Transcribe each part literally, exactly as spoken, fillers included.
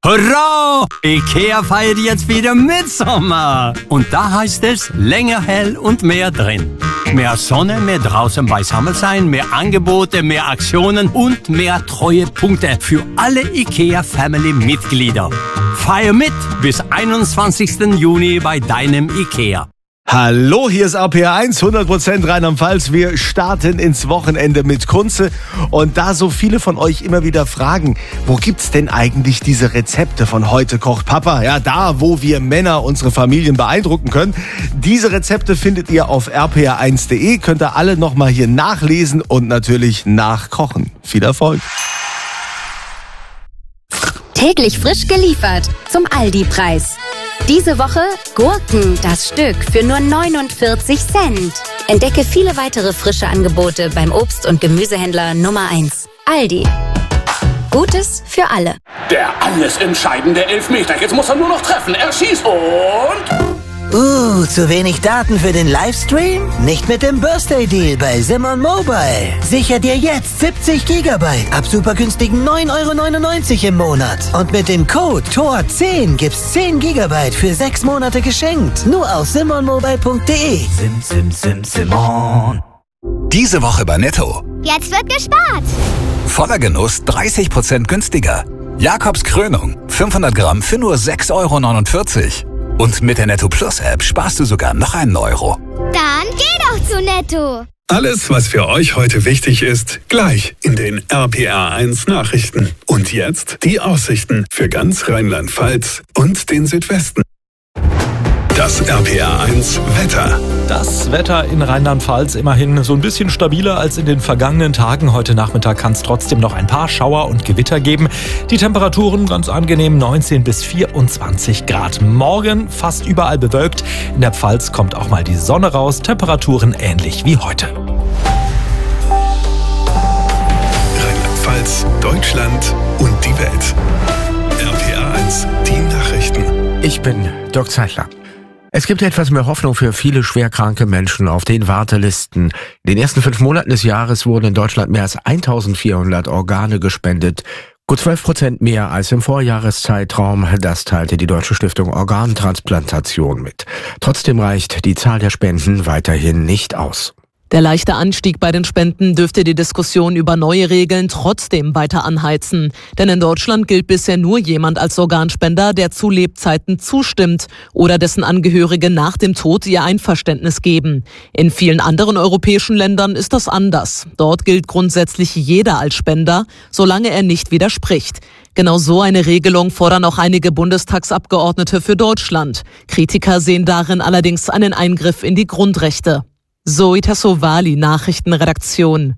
Hurra! IKEA feiert jetzt wieder Mitsommer. Und da heißt es länger hell und mehr drin. Mehr Sonne, mehr draußen beisammen sein, mehr Angebote, mehr Aktionen und mehr Treuepunkte für alle IKEA-Family-Mitglieder. Feier mit bis einundzwanzigsten Juni bei deinem IKEA. Hallo, hier ist R P R eins, hundert Prozent Rheinland-Pfalz. Wir starten ins Wochenende mit Kunze. Und da so viele von euch immer wieder fragen, wo gibt's denn eigentlich diese Rezepte von Heute kocht Papa? Ja, da, wo wir Männer unsere Familien beeindrucken können. Diese Rezepte findet ihr auf r p r eins punkt d e. Könnt ihr alle nochmal hier nachlesen und natürlich nachkochen. Viel Erfolg! Täglich frisch geliefert zum Aldi-Preis. Diese Woche Gurken, das Stück, für nur neunundvierzig Cent. Entdecke viele weitere frische Angebote beim Obst- und Gemüsehändler Nummer eins. Aldi. Gutes für alle. Der alles entscheidende Elfmeter. Jetzt muss er nur noch treffen. Er schießt und... Uh, zu wenig Daten für den Livestream? Nicht mit dem Birthday Deal bei Simon Mobile. Sicher dir jetzt siebzig Gigabyte ab super günstigen neun Euro neunundneunzig im Monat. Und mit dem Code T O R zehn gibt's zehn Gigabyte für sechs Monate geschenkt. Nur auf simon mobile punkt d e. Sim, sim, sim, Simon. Diese Woche bei Netto. Jetzt wird gespart. Voller Genuss dreißig Prozent günstiger. Jakobs Krönung fünfhundert Gramm für nur sechs Euro neunundvierzig. Und mit der Netto Plus App sparst du sogar noch einen Euro. Dann geh doch zu Netto. Alles, was für euch heute wichtig ist, gleich in den R P R eins Nachrichten. Und jetzt die Aussichten für ganz Rheinland-Pfalz und den Südwesten. Das R P R eins Wetter. Das Wetter in Rheinland-Pfalz immerhin so ein bisschen stabiler als in den vergangenen Tagen. Heute Nachmittag kann es trotzdem noch ein paar Schauer und Gewitter geben. Die Temperaturen ganz angenehm neunzehn bis vierundzwanzig Grad. Morgen fast überall bewölkt. In der Pfalz kommt auch mal die Sonne raus. Temperaturen ähnlich wie heute. Rheinland-Pfalz, Deutschland und die Welt. R P R eins, die Nachrichten. Ich bin Dirk Zeitler. Es gibt etwas mehr Hoffnung für viele schwerkranke Menschen auf den Wartelisten. In den ersten fünf Monaten des Jahres wurden in Deutschland mehr als eintausendvierhundert Organe gespendet. Gut zwölf Prozent mehr als im Vorjahreszeitraum. Das teilte die Deutsche Stiftung Organtransplantation mit. Trotzdem reicht die Zahl der Spenden weiterhin nicht aus. Der leichte Anstieg bei den Spenden dürfte die Diskussion über neue Regeln trotzdem weiter anheizen. Denn in Deutschland gilt bisher nur jemand als Organspender, der zu Lebzeiten zustimmt oder dessen Angehörige nach dem Tod ihr Einverständnis geben. In vielen anderen europäischen Ländern ist das anders. Dort gilt grundsätzlich jeder als Spender, solange er nicht widerspricht. Genau so eine Regelung fordern auch einige Bundestagsabgeordnete für Deutschland. Kritiker sehen darin allerdings einen Eingriff in die Grundrechte. Zoe Tassovali, Nachrichtenredaktion.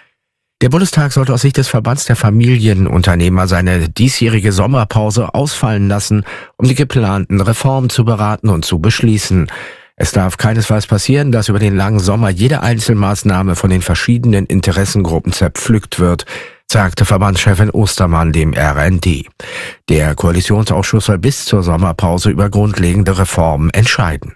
Der Bundestag sollte aus Sicht des Verbands der Familienunternehmer seine diesjährige Sommerpause ausfallen lassen, um die geplanten Reformen zu beraten und zu beschließen. Es darf keinesfalls passieren, dass über den langen Sommer jede Einzelmaßnahme von den verschiedenen Interessengruppen zerpflückt wird, sagte Verbandschefin Ostermann dem R N D. Der Koalitionsausschuss soll bis zur Sommerpause über grundlegende Reformen entscheiden.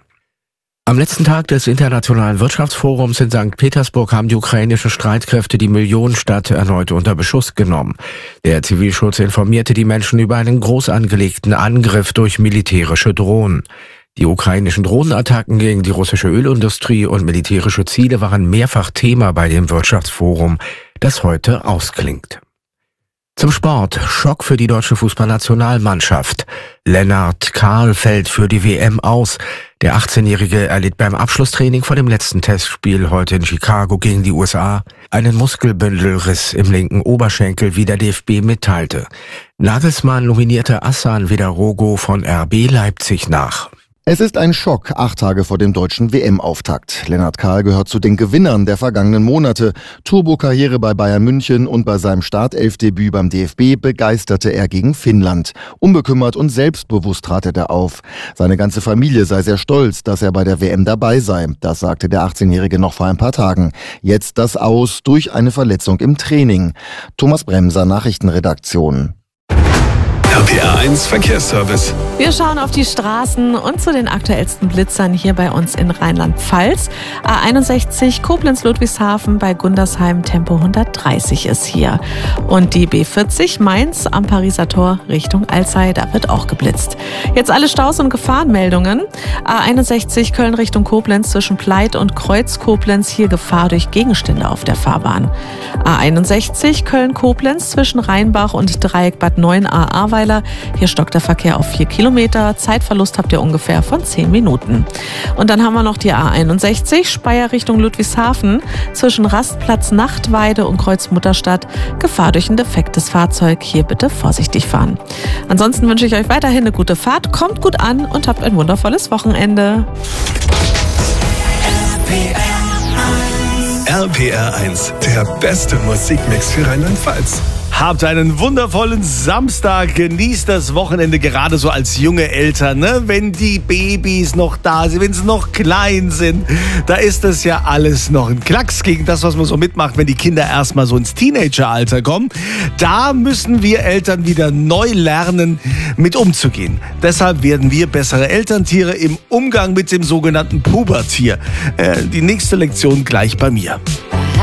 Am letzten Tag des Internationalen Wirtschaftsforums in Sankt Petersburg haben die ukrainischen Streitkräfte die Millionenstadt erneut unter Beschuss genommen. Der Zivilschutz informierte die Menschen über einen groß angelegten Angriff durch militärische Drohnen. Die ukrainischen Drohnenattacken gegen die russische Ölindustrie und militärische Ziele waren mehrfach Thema bei dem Wirtschaftsforum, das heute ausklingt. Zum Sport. Schock für die deutsche Fußballnationalmannschaft. Lennart Kahl fällt für die W M aus. Der achtzehnjährige erlitt beim Abschlusstraining vor dem letzten Testspiel heute in Chicago gegen die U S A einen Muskelbündelriss im linken Oberschenkel, wie der D F B mitteilte. Nagelsmann nominierte Assan Vidarogo von R B Leipzig nach. Es ist ein Schock, acht Tage vor dem deutschen W M-Auftakt. Lennart Kahl gehört zu den Gewinnern der vergangenen Monate. Turbo-Karriere bei Bayern München und bei seinem Startelfdebüt beim D F B begeisterte er gegen Finnland. Unbekümmert und selbstbewusst trat er auf. Seine ganze Familie sei sehr stolz, dass er bei der W M dabei sei. Das sagte der achtzehnjährige noch vor ein paar Tagen. Jetzt das Aus durch eine Verletzung im Training. Thomas Bremser, Nachrichtenredaktion. R P R eins Verkehrsservice. Wir schauen auf die Straßen und zu den aktuellsten Blitzern hier bei uns in Rheinland-Pfalz. A einundsechzig Koblenz-Ludwigshafen bei Gundersheim, Tempo hundertdreißig ist hier. Und die B vierzig Mainz am Pariser Tor Richtung Alzey, da wird auch geblitzt. Jetzt alle Staus- und Gefahrenmeldungen. A einundsechzig Köln Richtung Koblenz zwischen Pleit und Kreuz-Koblenz, hier Gefahr durch Gegenstände auf der Fahrbahn. A einundsechzig Köln-Koblenz zwischen Rheinbach und Dreieck Bad neun A Ahrweiler, hier stockt der Verkehr auf vier Kilometer. Zeitverlust habt ihr ungefähr von zehn Minuten. Und dann haben wir noch die A einundsechzig, Speyer Richtung Ludwigshafen, zwischen Rastplatz Nachtweide und Kreuz Mutterstadt. Gefahr durch ein defektes Fahrzeug. Hier bitte vorsichtig fahren. Ansonsten wünsche ich euch weiterhin eine gute Fahrt, kommt gut an und habt ein wundervolles Wochenende. R P R eins, der beste Musikmix für Rheinland-Pfalz. Habt einen wundervollen Samstag, genießt das Wochenende, gerade so als junge Eltern, ne? Wenn die Babys noch da sind, wenn sie noch klein sind, da ist das ja alles noch ein Klacks gegen das, was man so mitmacht, wenn die Kinder erstmal so ins Teenageralter kommen. Da müssen wir Eltern wieder neu lernen, mit umzugehen. Deshalb werden wir bessere Elterntiere im Umgang mit dem sogenannten Pubertier. Äh, die nächste Lektion gleich bei mir.